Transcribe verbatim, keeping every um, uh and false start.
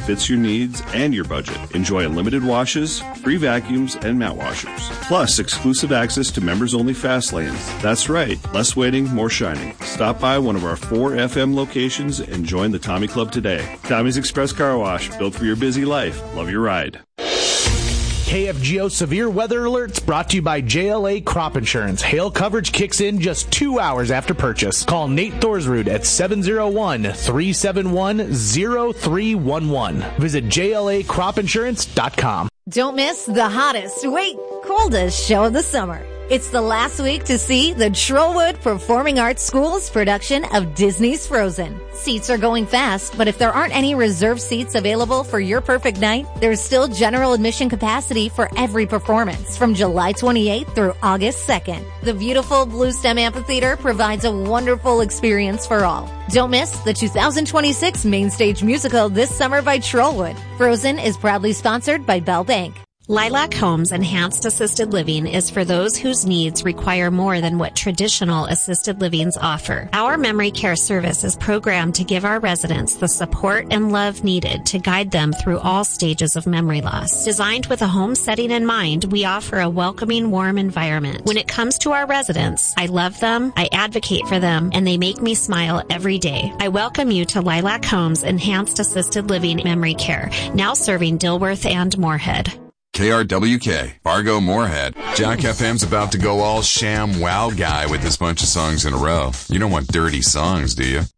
fits your needs and your budget. Enjoy unlimited washes, free vacuums, and mat washers. Plus, exclusive access to members-only fast lanes. That's right, less waiting, more shining. Stop by one of our four F M locations and join the Tommy Club today. Tommy's Express Car Wash, built for your busy life. Love your ride. K F G O Severe Weather Alerts brought to you by J L A Crop Insurance. Hail coverage kicks in just two hours after purchase. Call Nate Thorsrud at seven oh one, three seven one, oh three one one. Visit J L A crop insurance dot com. Don't miss the hottest, wait, coldest show of the summer. It's the last week to see the Trollwood Performing Arts School's production of Disney's Frozen. Seats are going fast, but if there aren't any reserved seats available for your perfect night, there's still general admission capacity for every performance from July twenty-eighth through August second. The beautiful Blue Stem Amphitheater provides a wonderful experience for all. Don't miss the two thousand twenty-six main stage musical this summer by Trollwood. Frozen is proudly sponsored by Bell Bank. Lilac Homes Enhanced Assisted Living is for those whose needs require more than what traditional assisted livings offer. Our memory care service is programmed to give our residents the support and love needed to guide them through all stages of memory loss. Designed with a home setting in mind, we offer a welcoming, warm environment. When it comes to our residents, I love them, I advocate for them, and they make me smile every day. I welcome you to Lilac Homes Enhanced Assisted Living Memory Care, now serving Dilworth and Moorhead. K R W K, Fargo, Moorhead. Jack F M's about to go all sham wow guy with this bunch of songs in a row. You don't want dirty songs, do you?